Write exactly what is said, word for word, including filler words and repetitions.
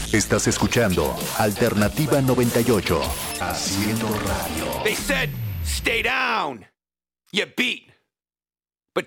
Estás escuchando Alternativa noventa y ocho, haciendo radio. They said, stay down. You beat.